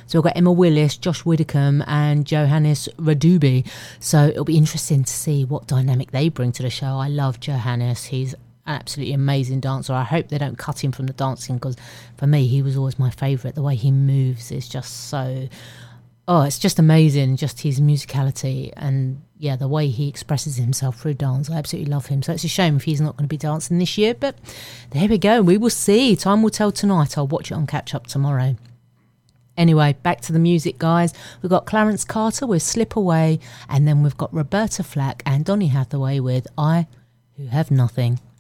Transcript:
So we've got Emma Willis, Josh Widdicombe and Johannes Radubi. So it'll be interesting to see what dynamic they bring to the show. I love Johannes. He's an absolutely amazing dancer. I hope they don't cut him from the dancing, because for me, he was always my favourite. The way he moves is just so... Oh, it's just amazing, just his musicality and, yeah, the way he expresses himself through dance. I absolutely love him. So it's a shame if he's not going to be dancing this year, but there we go. We will see. Time will tell tonight. I'll watch it on Catch Up tomorrow. Anyway, back to the music, guys. We've got Clarence Carter with Slip Away, and then we've got Roberta Flack and Donny Hathaway with I Who Have Nothing.